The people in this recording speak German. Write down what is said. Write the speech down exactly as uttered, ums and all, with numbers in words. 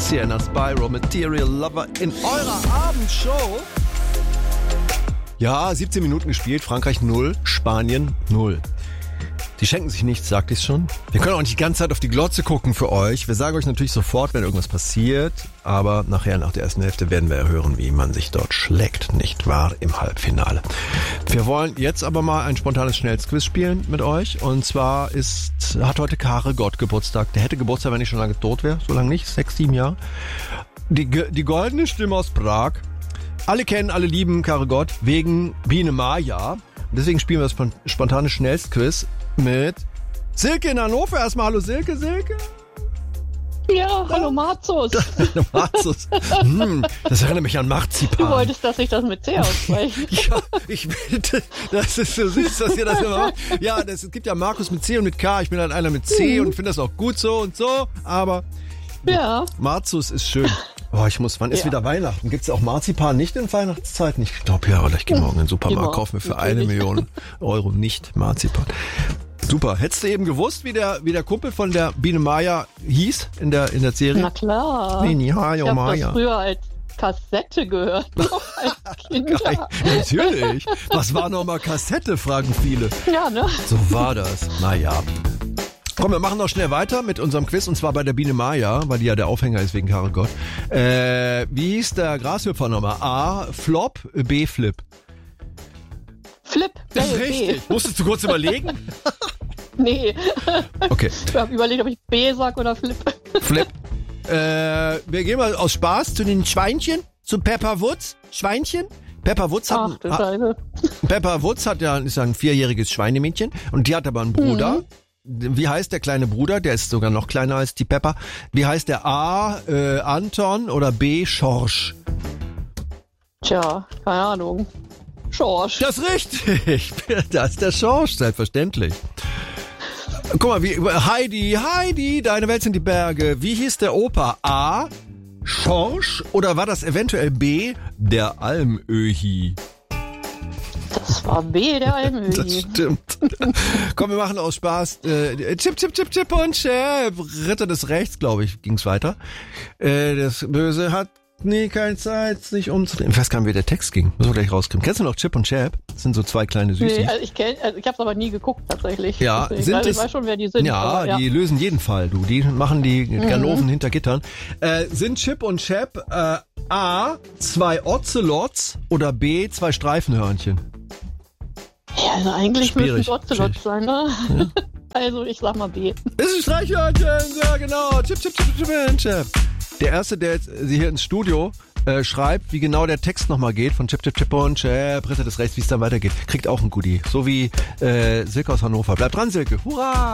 Sienna Spyro, Material Lover in eurer Abendshow. Ja, siebzehn Minuten gespielt, Frankreich null, Spanien null. Die schenken sich nichts, sagt ich schon. Wir können auch nicht die ganze Zeit auf die Glotze gucken für euch. Wir sagen euch natürlich sofort, wenn irgendwas passiert. Aber nachher, nach der ersten Hälfte, werden wir hören, wie man sich dort schlägt, nicht wahr, im Halbfinale. Wir wollen jetzt aber mal ein spontanes Schnellsquiz spielen mit euch. Und zwar ist, hat heute Kare Gott Geburtstag. Der hätte Geburtstag, wenn ich schon lange tot wäre. So lange nicht, sechs, sieben Jahre. Die, die goldene Stimme aus Prag. Alle kennen, alle lieben Kare Gott wegen Biene Maya. Deswegen spielen wir das spontane Schnellsquiz mit Silke in Hannover. Erstmal hallo Silke, Silke. Ja, hallo Marzus. Hallo Marzus. Hm, das erinnert mich an Marzipan. Du wolltest, dass ich das mit C ausspreche. Ja, ich bitte. Das ist so süß, dass ihr das immer macht. Ja, das, es gibt ja Markus mit C und mit K. Ich bin halt einer mit C mhm. und finde das auch gut so und so. Aber ja. Marzus ist schön. Oh, ich muss, wann ist ja. wieder Weihnachten? Gibt es auch Marzipan nicht in Weihnachtszeiten? Ich glaube ja, oder ich gehe morgen in den Supermarkt, kaufe mir für eine Million Euro nicht Marzipan. Super. Hättest du eben gewusst, wie der, wie der Kumpel von der Biene Maya hieß in der, in der Serie? Na klar. Biene Maya, ich habe Maya. das früher als Kassette gehört, noch als Kind. Natürlich. Was war nochmal Kassette, fragen viele. Ja, ne? So war das. Naja. Komm, wir machen noch schnell weiter mit unserem Quiz, und zwar bei der Biene Maya, weil die ja der Aufhänger ist wegen Kare Gott. Äh, wie hieß der Grashüpfer nochmal? A, Flop, B, Flip. Flip. Das ist richtig. B. Musstest du kurz überlegen? Nee. Okay. Ich habe überlegt, ob ich B sag oder Flip. Flip. Äh, wir gehen mal aus Spaß zu den Schweinchen, zu Pepper Woods. Schweinchen. Pepper Woods hat, Ach, das ha, Pepper Woods hat ja, ist ja ein vierjähriges Schweinemädchen und die hat aber einen Bruder. Mhm. Wie heißt der kleine Bruder? Der ist sogar noch kleiner als die Pepper. Wie heißt der? A, äh, Anton oder B, Schorsch? Tja, keine Ahnung. Schorsch. Das ist richtig. Das ist der Schorsch, selbstverständlich. Guck mal, wie Heidi, Heidi, deine Welt sind die Berge. Wie hieß der Opa? A, Schorsch oder war das eventuell B, der Almöhi? Das war B, der Almöhi. Das stimmt. Komm, wir machen aus Spaß. Äh, Chip, Chip, Chip, Chip und Chap. Ritter des Rechts, glaube ich, ging's weiter. Äh, das Böse hat nie keine Zeit, sich umzudrehen. Ich weiß gar nicht, wie der Text ging. Müssen wir gleich rauskriegen. Kennst du noch Chip und Chap? Das sind so zwei kleine Süßis. Nee, also ich kenn, also ich habe es aber nie geguckt, tatsächlich. Ja, Deswegen, sind also es, ich weiß schon, wer die sind. Ja, aber, ja. die lösen jeden Fall, du. Die machen die Ganoven mhm. hinter Gittern. Äh, sind Chip und Chap äh, A, zwei Ocelots oder B, zwei Streifenhörnchen? Ja, also eigentlich Schwierig. müssen es Ocelots sein, ne? Ja. Also ich sag mal B. Ist ein Streichhörnchen, ja genau. Chip, Chip, Chip, Chip, Chip, Chip. Der Erste, der jetzt hier ins Studio äh, schreibt, wie genau der Text nochmal geht von Chip, Chip, Chip und Chap, Ritter des Rechts, wie es dann weitergeht, kriegt auch ein Goodie. So wie äh, Silke aus Hannover. Bleibt dran, Silke. Hurra!